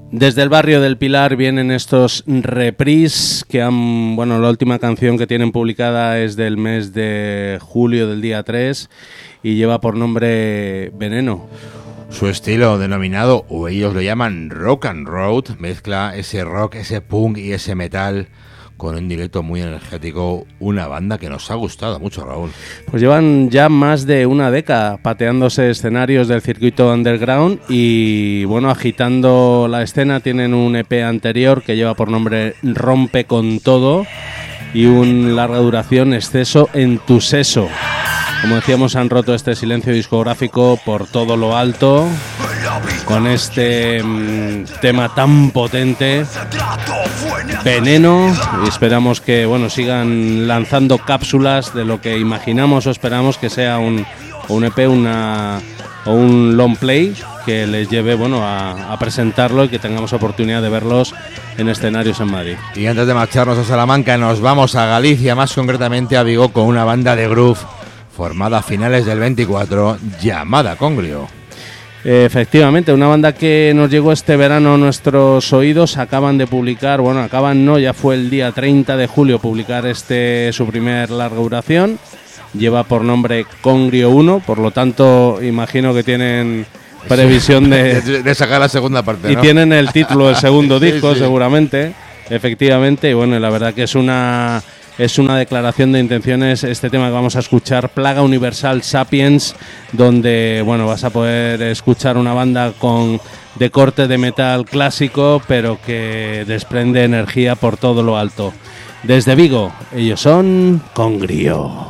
Desde el barrio del Pilar vienen estos Reprise que han, bueno, la última canción que tienen publicada es del mes de julio del día 3 y lleva por nombre Veneno. Su estilo denominado, o ellos lo llaman rock and roll, mezcla ese rock, ese punk y ese metal con un directo muy energético, una banda que nos ha gustado mucho, Raúl. Pues llevan ya más de una década pateándose escenarios del circuito underground y, bueno, agitando la escena. Tienen un EP anterior que lleva por nombre Rompe con Todo y un larga duración, Exceso en tu seso. Como decíamos, han roto este silencio discográfico por todo lo alto con este tema tan potente, Veneno, y esperamos que, bueno, sigan lanzando cápsulas de lo que imaginamos o esperamos que sea un EP, o un long play que les lleve, bueno, a presentarlo y que tengamos oportunidad de verlos en escenarios en Madrid. Y antes de marcharnos a Salamanca nos vamos a Galicia, más concretamente a Vigo, con una banda de groove formada a finales del 24 llamada Congrio. Efectivamente, una banda que nos llegó este verano a nuestros oídos. Acaban de publicar, bueno, ya fue el día 30 de julio publicar su primer larga duración. Lleva por nombre Congrio 1, por lo tanto imagino que tienen previsión de sacar la segunda parte, y ¿no? Tienen el título del segundo disco, sí. Seguramente, efectivamente, y bueno, la verdad que es una declaración de intenciones este tema que vamos a escuchar, Plaga Universal Sapiens, donde, bueno, vas a poder escuchar una banda de corte de metal clásico, pero que desprende energía por todo lo alto. Desde Vigo, ellos son Congrio.